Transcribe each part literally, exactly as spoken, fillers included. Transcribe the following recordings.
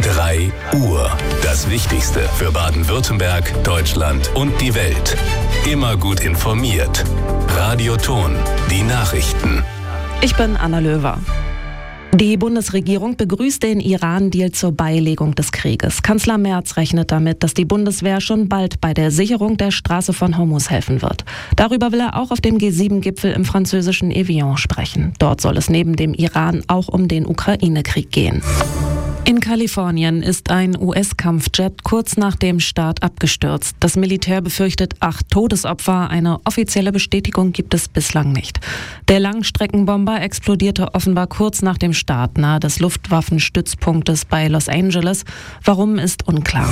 drei Uhr. Das Wichtigste für Baden-Württemberg, Deutschland und die Welt. Immer gut informiert. Radio Ton, die Nachrichten. Ich bin Anna Löwer. Die Bundesregierung begrüßt den Iran-Deal zur Beilegung des Krieges. Kanzler Merz rechnet damit, dass die Bundeswehr schon bald bei der Sicherung der Straße von Hormuz helfen wird. Darüber will er auch auf dem G sieben Gipfel im französischen Evian sprechen. Dort soll es neben dem Iran auch um den Ukraine-Krieg gehen. In Kalifornien ist ein U S-Kampfjet kurz nach dem Start abgestürzt. Das Militär befürchtet acht Todesopfer. Eine offizielle Bestätigung gibt es bislang nicht. Der Langstreckenbomber explodierte offenbar kurz nach dem Start nahe des Luftwaffenstützpunktes bei Los Angeles. Warum, ist unklar.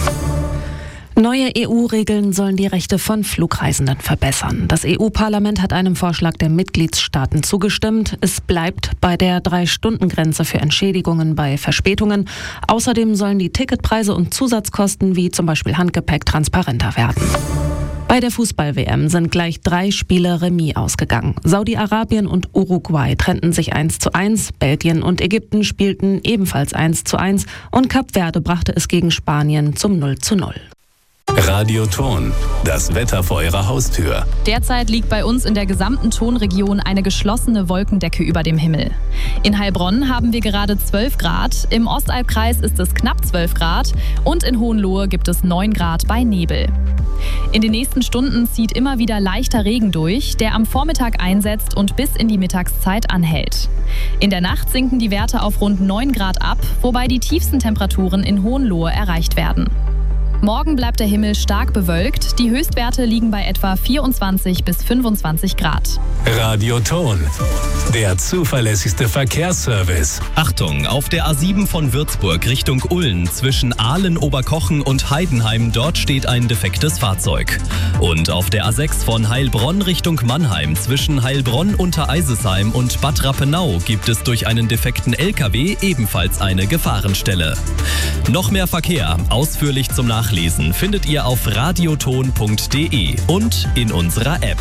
Neue E U-Regeln sollen die Rechte von Flugreisenden verbessern. Das E U-Parlament hat einem Vorschlag der Mitgliedstaaten zugestimmt. Es bleibt bei der Drei-Stunden-Grenze für Entschädigungen bei Verspätungen. Außerdem sollen die Ticketpreise und Zusatzkosten wie zum Beispiel Handgepäck transparenter werden. Bei der Fußball-W M sind gleich drei Spiele Remis ausgegangen. Saudi-Arabien und Uruguay trennten sich eins zu eins, Belgien und Ägypten spielten ebenfalls eins zu eins und Kap Verde brachte es gegen Spanien zum null zu null. Radio Ton, das Wetter vor Ihrer Haustür. Derzeit liegt bei uns in der gesamten Tonregion eine geschlossene Wolkendecke über dem Himmel. In Heilbronn haben wir gerade zwölf Grad, im Ostalbkreis ist es knapp zwölf Grad und in Hohenlohe gibt es neun Grad bei Nebel. In den nächsten Stunden zieht immer wieder leichter Regen durch, der am Vormittag einsetzt und bis in die Mittagszeit anhält. In der Nacht sinken die Werte auf rund neun Grad ab, wobei die tiefsten Temperaturen in Hohenlohe erreicht werden. Morgen bleibt der Himmel stark bewölkt. Die Höchstwerte liegen bei etwa vierundzwanzig bis fünfundzwanzig Grad. Radio Ton, der zuverlässigste Verkehrsservice. Achtung, auf der A sieben von Würzburg Richtung Ulm zwischen Aalen, Oberkochen und Heidenheim, dort steht ein defektes Fahrzeug. Und auf der A sechs von Heilbronn Richtung Mannheim zwischen Heilbronn, Untereisesheim und Bad Rappenau gibt es durch einen defekten L K W ebenfalls eine Gefahrenstelle. Noch mehr Verkehr, ausführlich zum Nachlesen. Nachlesen findet ihr auf radioton punkt de und in unserer App.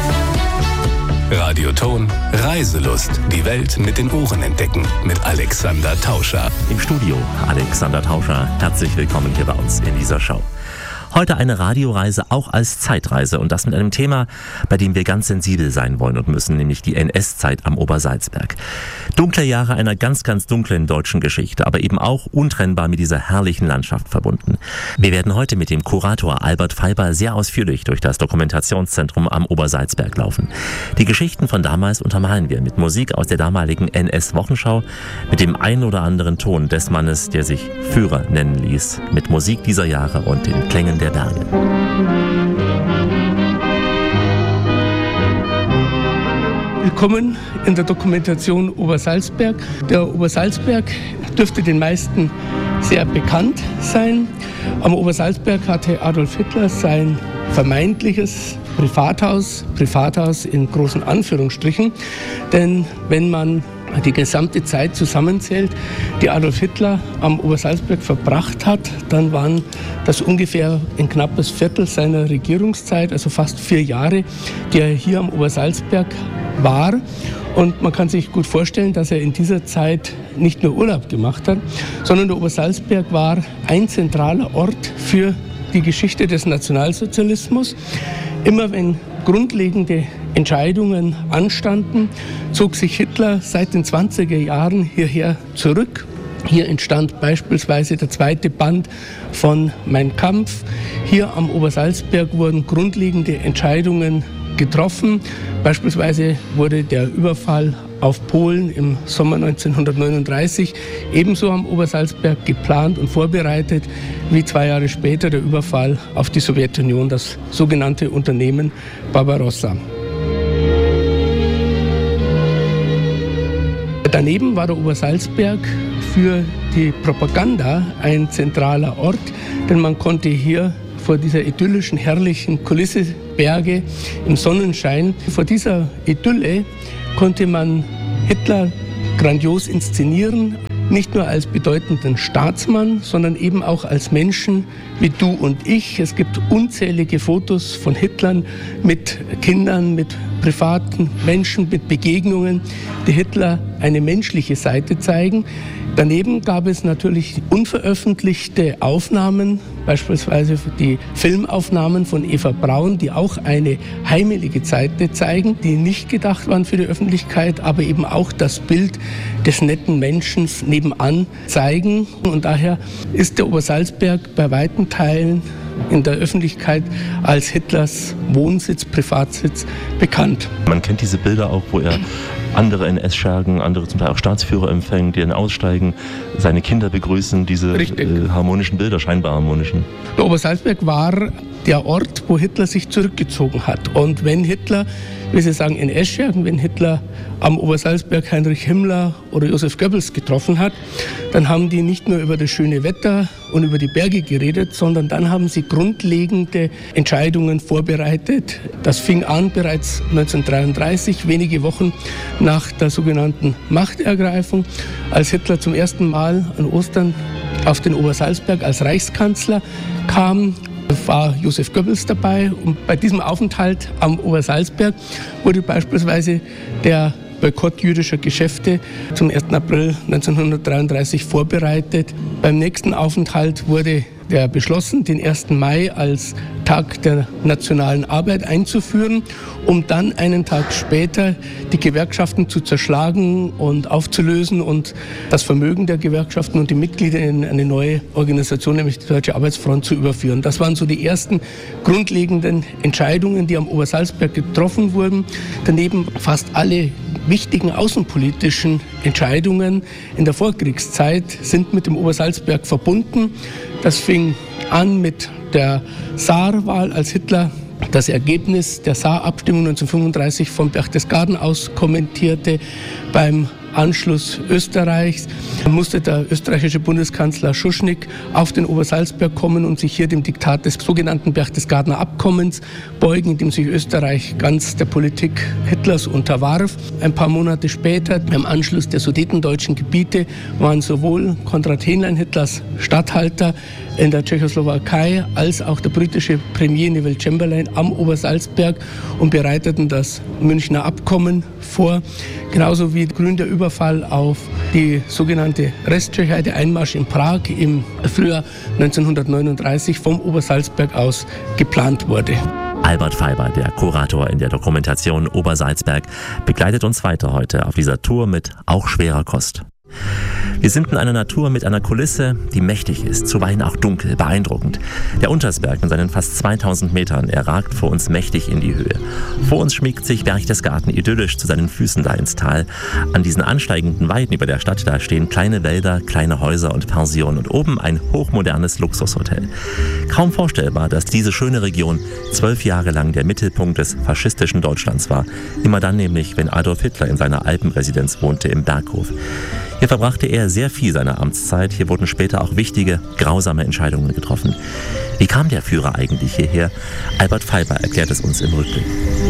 Radio Ton, Reiselust. Die Welt mit den Ohren entdecken. Mit Alexander Tauscher. Im Studio Alexander Tauscher. Herzlich willkommen hier bei uns in dieser Show. Heute eine Radioreise auch als Zeitreise und das mit einem Thema, bei dem wir ganz sensibel sein wollen und müssen, nämlich die N S-Zeit am Obersalzberg. Dunkle Jahre einer ganz, ganz dunklen deutschen Geschichte, aber eben auch untrennbar mit dieser herrlichen Landschaft verbunden. Wir werden heute mit dem Kurator Albert Feiber sehr ausführlich durch das Dokumentationszentrum am Obersalzberg laufen. Die Geschichten von damals untermalen wir mit Musik aus der damaligen N S-Wochenschau, mit dem ein oder anderen Ton des Mannes, der sich Führer nennen ließ, mit Musik dieser Jahre und den Klängen der der Berge. Willkommen in der Dokumentation Obersalzberg. Der Obersalzberg dürfte den meisten sehr bekannt sein. Am Obersalzberg hatte Adolf Hitler sein vermeintliches Privathaus, Privathaus in großen Anführungsstrichen, denn wenn man die gesamte Zeit zusammenzählt, die Adolf Hitler am Obersalzberg verbracht hat, dann waren das ungefähr ein knappes Viertel seiner Regierungszeit, also fast vier Jahre, die er hier am Obersalzberg war. Und man kann sich gut vorstellen, dass er in dieser Zeit nicht nur Urlaub gemacht hat, sondern der Obersalzberg war ein zentraler Ort für die Geschichte des Nationalsozialismus. Immer wenn grundlegende Entscheidungen anstanden, zog sich Hitler seit den zwanziger Jahren hierher zurück. Hier entstand beispielsweise der zweite Band von Mein Kampf. Hier am Obersalzberg wurden grundlegende Entscheidungen getroffen. Beispielsweise wurde der Überfall auf Polen im Sommer neunzehnhundertneununddreißig ebenso am Obersalzberg geplant und vorbereitet wie zwei Jahre später der Überfall auf die Sowjetunion, das sogenannte Unternehmen Barbarossa. Daneben war der Obersalzberg für die Propaganda ein zentraler Ort, denn man konnte hier vor dieser idyllischen, herrlichen Kulisse Berge im Sonnenschein, vor dieser Idylle konnte man Hitler grandios inszenieren, nicht nur als bedeutenden Staatsmann, sondern eben auch als Menschen wie du und ich. Es gibt unzählige Fotos von Hitlern mit Kindern, mit privaten Menschen, mit Begegnungen, die Hitler eine menschliche Seite zeigen. Daneben gab es natürlich unveröffentlichte Aufnahmen, beispielsweise die Filmaufnahmen von Eva Braun, die auch eine heimelige Seite zeigen, die nicht gedacht waren für die Öffentlichkeit, aber eben auch das Bild des netten Menschen nebenan zeigen. Und daher ist der Obersalzberg bei weiten Teilen in der Öffentlichkeit als Hitlers Wohnsitz, Privatsitz bekannt. Man kennt diese Bilder auch, wo er andere N S-Schergen, andere zum Teil auch Staatsführer empfängt, die dann aussteigen, seine Kinder begrüßen, diese äh, harmonischen Bilder, scheinbar harmonischen. Der Obersalzberg war der Ort, wo Hitler sich zurückgezogen hat. Und wenn Hitler, wie Sie sagen, N S-Schergen, wenn Hitler am Obersalzberg Heinrich Himmler oder Josef Goebbels getroffen hat, dann haben die nicht nur über das schöne Wetter und über die Berge geredet, sondern dann haben sie grundlegende Entscheidungen vorbereitet. Das fing an bereits neunzehnhundertdreiunddreißig, wenige Wochen nach der sogenannten Machtergreifung, als Hitler zum ersten Mal an Ostern auf den Obersalzberg als Reichskanzler kam. War Josef Goebbels dabei und bei diesem Aufenthalt am Obersalzberg wurde beispielsweise der Boykott jüdischer Geschäfte zum ersten April neunzehnhundertdreiunddreißig vorbereitet. Beim nächsten Aufenthalt wurde der beschlossen, den ersten Mai als Tag der nationalen Arbeit einzuführen, um dann einen Tag später die Gewerkschaften zu zerschlagen und aufzulösen und das Vermögen der Gewerkschaften und die Mitglieder in eine neue Organisation, nämlich die Deutsche Arbeitsfront, zu überführen. Das waren so die ersten grundlegenden Entscheidungen, die am Obersalzberg getroffen wurden. Daneben fast alle wichtigen außenpolitischen Entscheidungen in der Vorkriegszeit sind mit dem Obersalzberg verbunden. Das fing an mit der Saarwahl, als Hitler das Ergebnis der Saarabstimmung neunzehnhundertfünfunddreißig von Berchtesgaden aus kommentierte. Beim Anschluss Österreichs musste der österreichische Bundeskanzler Schuschnigg auf den Obersalzberg kommen und sich hier dem Diktat des sogenannten Berchtesgadener Abkommens beugen, indem sich Österreich ganz der Politik Hitlers unterwarf. Ein paar Monate später, beim Anschluss der sudetendeutschen Gebiete, waren sowohl Konrad Henlein, Hitlers Statthalter in der Tschechoslowakei, als auch der britische Premier Neville Chamberlain am Obersalzberg und bereiteten das Münchner Abkommen vor. Genauso wie grün der Überfall auf die sogenannte Resttschechei, der Einmarsch in Prag im Frühjahr neunzehnhundertneununddreißig vom Obersalzberg aus geplant wurde. Albert Feiber, der Kurator in der Dokumentation Obersalzberg, begleitet uns weiter heute auf dieser Tour mit auch schwerer Kost. Wir sind in einer Natur mit einer Kulisse, die mächtig ist, zuweilen auch dunkel, beeindruckend. Der Untersberg mit seinen fast zweitausend Metern, er ragt vor uns mächtig in die Höhe. Vor uns schmiegt sich Berchtesgaden idyllisch zu seinen Füßen da ins Tal. An diesen ansteigenden Weiden über der Stadt, da stehen kleine Wälder, kleine Häuser und Pensionen und oben ein hochmodernes Luxushotel. Kaum vorstellbar, dass diese schöne Region zwölf Jahre lang der Mittelpunkt des faschistischen Deutschlands war. Immer dann nämlich, wenn Adolf Hitler in seiner Alpenresidenz wohnte im Berghof. Hier verbrachte er sehr viel seiner Amtszeit. Hier wurden später auch wichtige, grausame Entscheidungen getroffen. Wie kam der Führer eigentlich hierher? Albert Feiber erklärt es uns im Rückblick.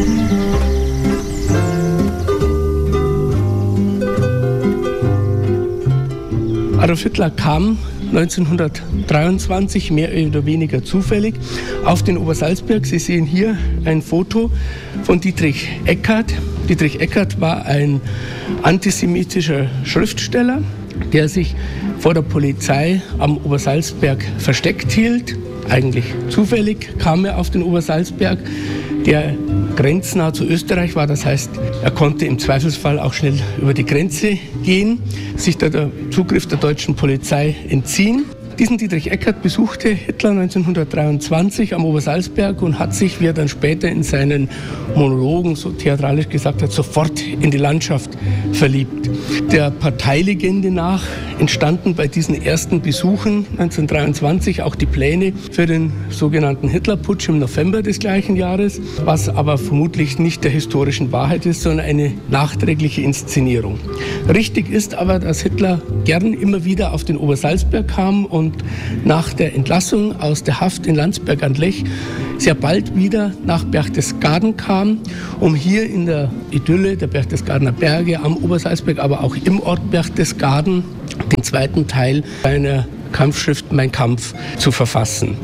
Adolf Hitler kam neunzehnhundertdreiundzwanzig mehr oder weniger zufällig auf den Obersalzberg. Sie sehen hier ein Foto von Dietrich Eckart. Dietrich Eckart war ein antisemitischer Schriftsteller, der sich vor der Polizei am Obersalzberg versteckt hielt. Eigentlich zufällig kam er auf den Obersalzberg, der grenznah zu Österreich war. Das heißt, er konnte im Zweifelsfall auch schnell über die Grenze gehen, sich da der Zugriff der deutschen Polizei entziehen. Diesen Dietrich Eckart besuchte Hitler neunzehnhundertdreiundzwanzig am Obersalzberg und hat sich, wie er dann später in seinen Monologen so theatralisch gesagt hat, sofort in die Landschaft verliebt. Der Parteilegende nach entstanden bei diesen ersten Besuchen neunzehnhundertdreiundzwanzig auch die Pläne für den sogenannten Hitlerputsch im November des gleichen Jahres, was aber vermutlich nicht der historischen Wahrheit ist, sondern eine nachträgliche Inszenierung. Richtig ist aber, dass Hitler gern immer wieder auf den Obersalzberg kam und nach der Entlassung aus der Haft in Landsberg an Lech sehr bald wieder nach Berchtesgaden kam, um hier in der Idylle der Berchtesgadener Berge am Obersalzberg, aber auch im Ort Berchtesgaden, den zweiten Teil seiner Kampfschrift Mein Kampf zu verfassen.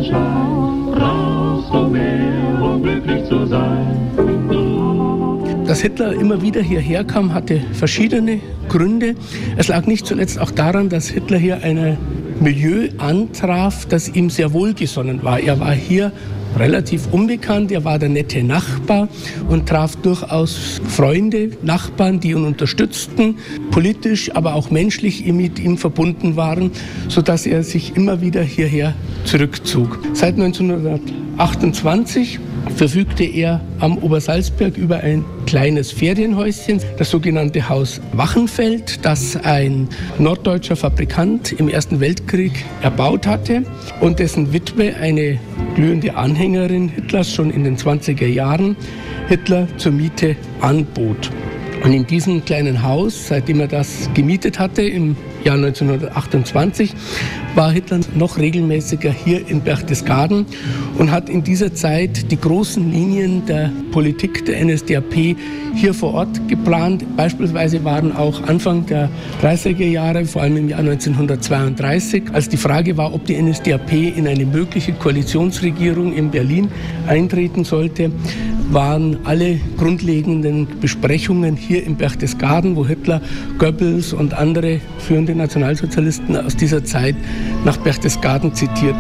Das Dass Hitler immer wieder hierher kam, hatte verschiedene Gründe. Es lag nicht zuletzt auch daran, dass Hitler hier ein Milieu antraf, das ihm sehr wohlgesonnen war. Er war hier relativ unbekannt, er war der nette Nachbar und traf durchaus Freunde, Nachbarn, die ihn unterstützten, politisch, aber auch menschlich mit ihm verbunden waren, sodass er sich immer wieder hierher zurückzog. Seit neunzehnhundertachtundzwanzig verfügte er am Obersalzberg über ein kleines Ferienhäuschen, das sogenannte Haus Wachenfeld, das ein norddeutscher Fabrikant im Ersten Weltkrieg erbaut hatte und dessen Witwe, eine glühende Anhängerin Hitlers, schon in den zwanziger Jahren Hitler zur Miete anbot. Und in diesem kleinen Haus, seitdem er das gemietet hatte, im Jahr neunzehnhundertachtundzwanzig, war Hitler noch regelmäßiger hier in Berchtesgaden und hat in dieser Zeit die großen Linien der Politik der N S D A P hier vor Ort geplant. Beispielsweise waren auch Anfang der dreißiger Jahre, vor allem im Jahr neunzehnhundertzweiunddreißig, als die Frage war, ob die N S D A P in eine mögliche Koalitionsregierung in Berlin eintreten sollte, waren alle grundlegenden Besprechungen hier in Berchtesgaden, wo Hitler, Goebbels und andere führende Nationalsozialisten aus dieser Zeit nach Berchtesgaden zitierte.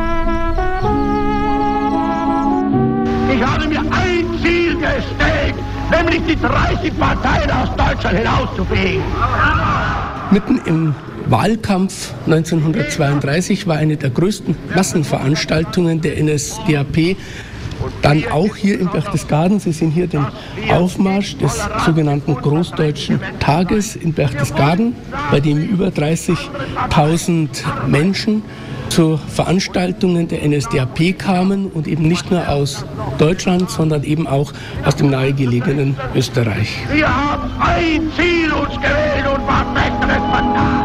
Ich habe mir ein Ziel gestellt, nämlich die dreißig Parteien aus Deutschland hinauszufegen. Mitten im Wahlkampf neunzehnhundertzweiunddreißig war eine der größten Massenveranstaltungen der N S D A P dann auch hier in Berchtesgaden. Sie sehen hier den Aufmarsch des sogenannten Großdeutschen Tages in Berchtesgaden, bei dem über dreißigtausend Menschen zu Veranstaltungen der N S D A P kamen und eben nicht nur aus Deutschland, sondern eben auch aus dem nahegelegenen Österreich. Wir haben ein Ziel uns gewählt und was besseres Mandat.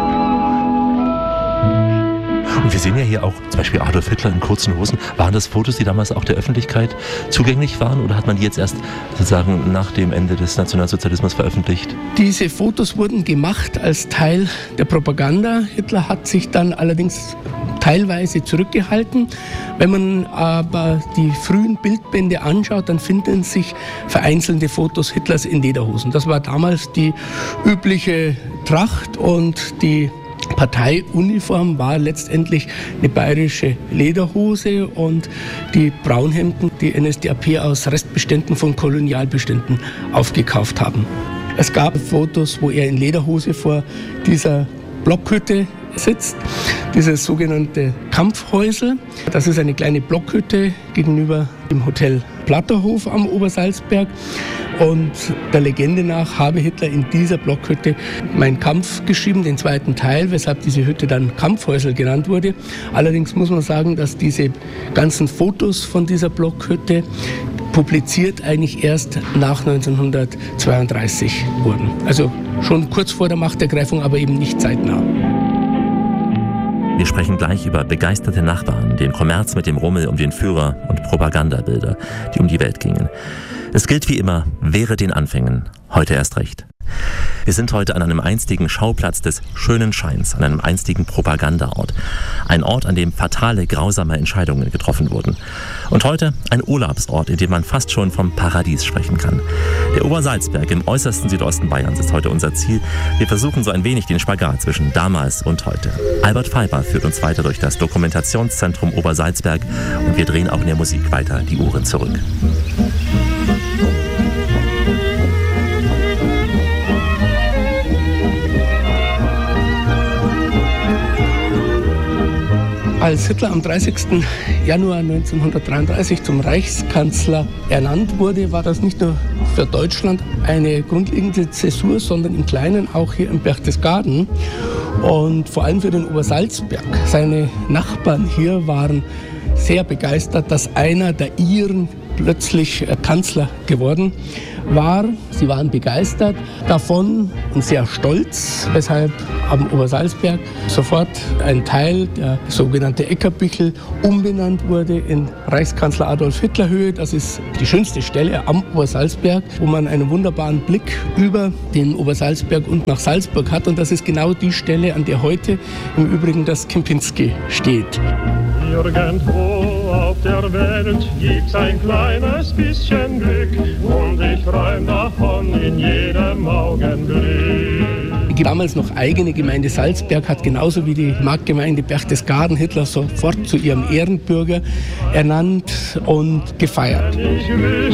Und wir sehen ja hier auch zum Beispiel Adolf Hitler in kurzen Hosen. Waren das Fotos, die damals auch der Öffentlichkeit zugänglich waren, oder hat man die jetzt erst sozusagen nach dem Ende des Nationalsozialismus veröffentlicht? Diese Fotos wurden gemacht als Teil der Propaganda. Hitler hat sich dann allerdings teilweise zurückgehalten. Wenn man aber die frühen Bildbände anschaut, dann finden sich vereinzelte Fotos Hitlers in Lederhosen. Das war damals die übliche Tracht, und die Parteiuniform war letztendlich eine bayerische Lederhose und die Braunhemden, die N S D A P aus Restbeständen von Kolonialbeständen aufgekauft haben. Es gab Fotos, wo er in Lederhose vor dieser Blockhütte sitzt, dieses sogenannte Kampfhäusl. Das ist eine kleine Blockhütte gegenüber dem Hotel Platterhof am Obersalzberg. Und der Legende nach habe Hitler in dieser Blockhütte Mein Kampf geschrieben, den zweiten Teil, weshalb diese Hütte dann Kampfhäusl genannt wurde. Allerdings muss man sagen, dass diese ganzen Fotos von dieser Blockhütte publiziert eigentlich erst nach neunzehnhundertzweiunddreißig wurden. Also schon kurz vor der Machtergreifung, aber eben nicht zeitnah. Wir sprechen gleich über begeisterte Nachbarn, den Kommerz mit dem Rummel um den Führer und Propagandabilder, die um die Welt gingen. Es gilt wie immer, wehre den Anfängen, heute erst recht. Wir sind heute an einem einstigen Schauplatz des schönen Scheins, an einem einstigen Propagandaort. Ein Ort, an dem fatale, grausame Entscheidungen getroffen wurden. Und heute ein Urlaubsort, in dem man fast schon vom Paradies sprechen kann. Der Obersalzberg im äußersten Südosten Bayerns ist heute unser Ziel. Wir versuchen so ein wenig den Spagat zwischen damals und heute. Albert Pfeiffer führt uns weiter durch das Dokumentationszentrum Obersalzberg und wir drehen auch in der Musik weiter die Uhren zurück. Als Hitler am dreißigsten Januar neunzehnhundertdreiunddreißig zum Reichskanzler ernannt wurde, war das nicht nur für Deutschland eine grundlegende Zäsur, sondern im Kleinen auch hier in Berchtesgaden und vor allem für den Obersalzberg. Seine Nachbarn hier waren sehr begeistert, dass einer der Iren plötzlich Kanzler geworden war. Sie waren begeistert davon und sehr stolz, weshalb am Obersalzberg sofort ein Teil, der sogenannte Eckerbichel, umbenannt wurde in Reichskanzler Adolf Hitler Höhe. Das ist die schönste Stelle am Obersalzberg, wo man einen wunderbaren Blick über den Obersalzberg und nach Salzburg hat. Und das ist genau die Stelle, an der heute im Übrigen das Kempinski steht. Nirgendwo auf der Welt gibt's ein kleines bisschen Glück und ich träum davon in jedem Augenblick. Die damals noch eigene Gemeinde Salzberg hat genauso wie die Marktgemeinde Berchtesgaden Hitler sofort zu ihrem Ehrenbürger ernannt und gefeiert. Wenn ich